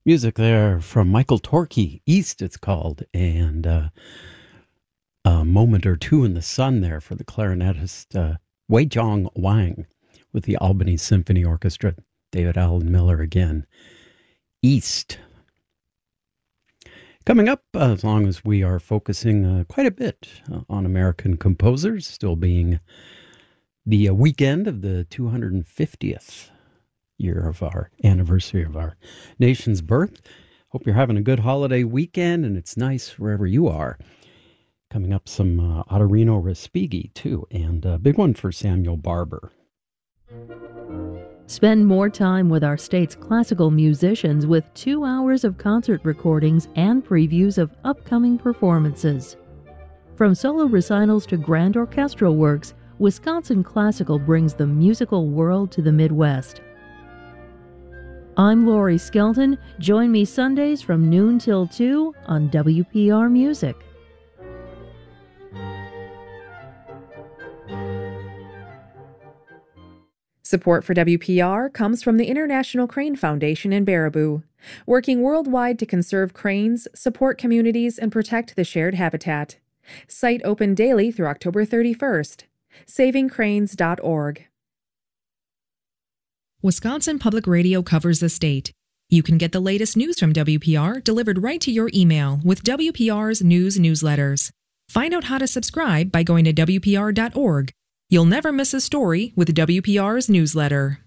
Music there from Michael Torke, East it's called, and a moment or two in the sun there for the clarinetist Wei Jong Wang with the Albany Symphony Orchestra. David Allen Miller again. East. Coming up, as long as we are focusing quite a bit on American composers, still being the weekend of the 250th year of our anniversary of our nation's birth. Hope you're having a good holiday weekend and it's nice wherever you are. Coming up, some Ottorino Respighi, too, and a big one for Samuel Barber. Spend more time with our state's classical musicians with 2 hours of concert recordings and previews of upcoming performances. From solo recitals to grand orchestral works, Wisconsin Classical brings the musical world to the Midwest. I'm Lori Skelton. Join me Sundays from noon till 2 on WPR Music. Support for WPR comes from the International Crane Foundation in Baraboo, working worldwide to conserve cranes, support communities, and protect the shared habitat. Site open daily through October 31st. SavingCranes.org. Wisconsin Public Radio covers the state. You can get the latest news from WPR delivered right to your email with WPR's news newsletters. Find out how to subscribe by going to WPR.org. You'll never miss a story with WPR's newsletter.